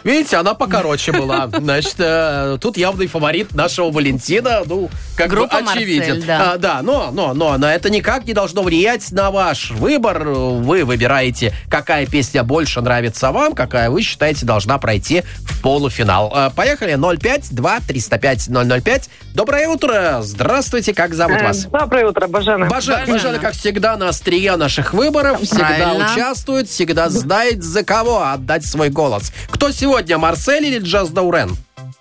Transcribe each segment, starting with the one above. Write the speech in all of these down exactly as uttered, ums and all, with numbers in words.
Видите, она покороче была. Значит, э, тут явный фаворит нашего Валентина, ну, как Группа бы очевиден. Марсель, да. А, да, но, но, но, но это никак не должно влиять на ваш выбор. Вы выбираете, какая песня больше нравится вам, какая вы считаете должна пройти в полуфинал. А, поехали. ноль пять два триста пять ноль ноль пять. Доброе утро. Здравствуйте. Как зовут Э, вас? Доброе утро, Бажена. Бажена, Бажена. Бажена, как всегда, на острие наших выборов. Всегда Правильно. участвует, всегда знает, за кого отдать свой голос. Кто сегодня, Марсель или Джаз Даурен?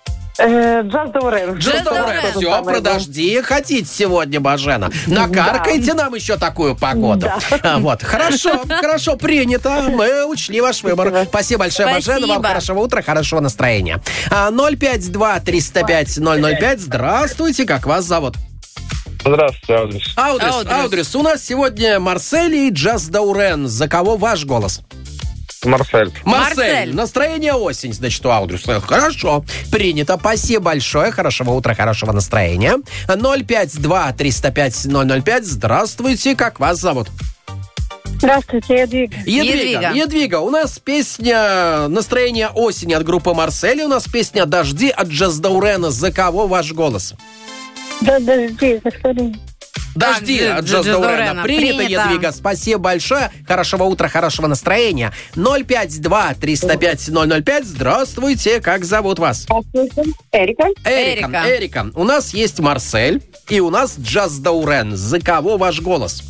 Э, Джаз Даурен. Джаз Даурен. Все, подожди, хотите сегодня, Бажена. Накаркайте нам еще такую погоду. А, вот, хорошо, хорошо, принято. Мы учли ваш выбор. Спасибо большое, Спасибо. Бажена. Вам хорошего утра, хорошего настроения. А, ноль пять два триста пять ноль ноль пять. Здравствуйте, как вас зовут? Здравствуйте, Аудрис. Аудрис, Аудрис. Аудрис, у нас сегодня Марсель и Джаз Даурен. За кого ваш голос? Марсель. Марсель. Марсель. Настроение осень, значит, у Аудриса. Хорошо. Принято. Спасибо большое. Хорошего утра, хорошего настроения. ноль пять два триста пять ноль ноль пять. Здравствуйте. Как вас зовут? Здравствуйте, Ядвига. Едвига. Едвига. Едвига. У нас песня «Настроение осени» от группы Марсель. У нас песня «Дожди» от Джаз Даурена. За кого ваш голос? Да, подожди, повтори. Дожди Так, от Дж- Джаз Джаз Даурена. Даурена. Принято, Принято. Едвига. Спасибо большое. Хорошего утра, хорошего настроения. ноль пять два триста пять ноль ноль пять. Здравствуйте. Как зовут вас? Здравствуйте. Эрика. Эрика. Эрика. Эрика. У нас есть Марсель и у нас Джаз Даурен. За кого ваш голос?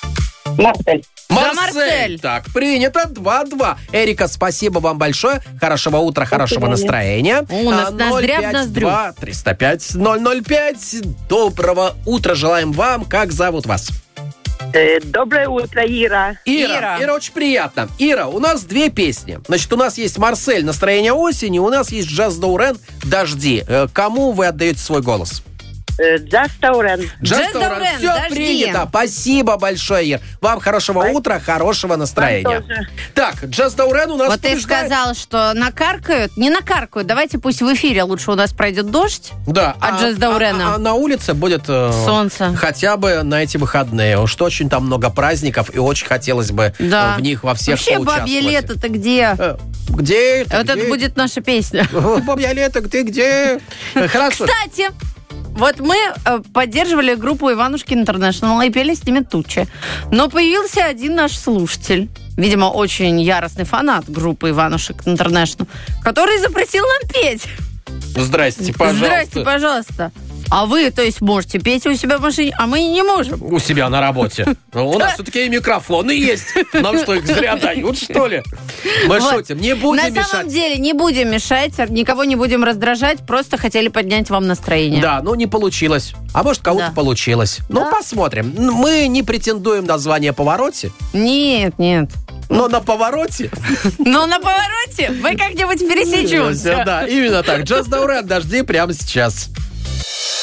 Марсель. За Марсель. Так, принято. два-два. Эрика, спасибо вам большое. Хорошего утра, хорошего свидания. настроения. У нас ноздря в ноздрю. триста пять ноль ноль пять. Доброго утра желаем вам. Как зовут вас? Э, доброе утро, Ира. Ира. Ира. Ира, очень приятно. Ира, у нас две песни. Значит, у нас есть Марсель «Настроение осени», у нас есть Джаз Даурен «Дожди». Э, Кому вы отдаете свой голос? Э, Джаз Даурен. Джаз Даурен, Все «Дожди». принято. Спасибо большое, Ир. Вам хорошего утра, хорошего настроения. Вам тоже. Так, Джаз Даурен у нас Вот ты побеждает. сказал, что накаркают. Не накаркают. Давайте пусть в эфире лучше у нас пройдет дождь. Да. От Джаз Даурена. А, а на улице будет э, Солнце. хотя бы на эти выходные. Уж очень там много праздников, и очень хотелось бы Да. э, в них во всех Вообще, поучаствовать. бабье лето-то где? Э, Где это? Вот Где это будет наша песня. Бабье лето, ты где? Э, Хорошо. Кстати, вот мы э, поддерживали группу Иванушки Интернешнл и пели с ними тучи. Но появился один наш слушатель, видимо, очень яростный фанат группы Иванушек Интернешнл, который запретил нам петь. Здрасте, пожалуйста. Здрасте, пожалуйста. А вы, то есть, можете петь у себя в машине, а мы не можем. У себя на работе. У нас все-таки и микрофоны есть. Нам что, их зря дают, что ли? Мы Вот. шутим. Не будем На самом мешать. деле не будем мешать, никого не будем раздражать, просто хотели поднять вам настроение. Да, ну не получилось. А может, кого-то Да. получилось. Ну, Да. посмотрим. Мы не претендуем на звание повороте, Нет, нет. но на повороте... Но на повороте мы как-нибудь пересечемся. Да, именно так. Джаз Даурен, «Дожди» прямо сейчас.